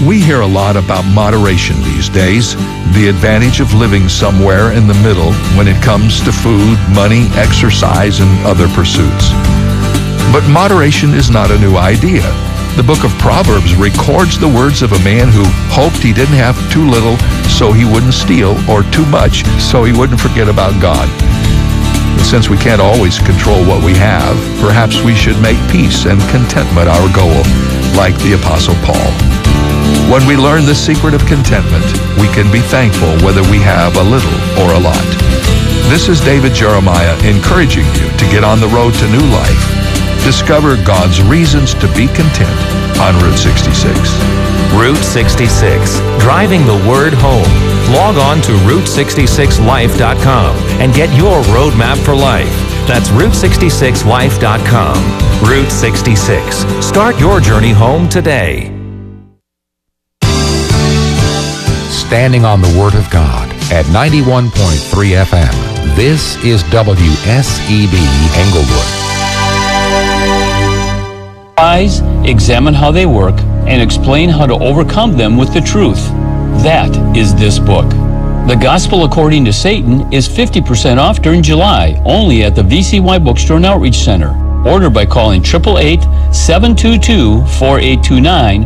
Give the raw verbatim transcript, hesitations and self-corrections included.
We hear a lot about moderation these days, the advantage of living somewhere in the middle when it comes to food, money, exercise, and other pursuits. But moderation is not a new idea. The book of Proverbs records the words of a man who hoped he didn't have too little so he wouldn't steal, or too much so he wouldn't forget about God. And since we can't always control what we have, perhaps we should make peace and contentment our goal, like the Apostle Paul. When we learn the secret of contentment, we can be thankful whether we have a little or a lot. This is David Jeremiah encouraging you to get on the road to new life. Discover God's reasons to be content on Route sixty-six. Route sixty-six, driving the word home. Log on to route sixty-six life dot com and get your roadmap for life. That's route sixty-six life dot com. Route sixty-six. Start your journey home today. Standing on the Word of God at ninety-one point three F M. This is W S E B Englewood. Eyes, examine how they work, and explain how to overcome them with the truth. That is this book. The Gospel According to Satan is fifty percent off during July, only at the V C Y Bookstore and Outreach Center. Order by calling eight eight eight, seven two two, four eight two nine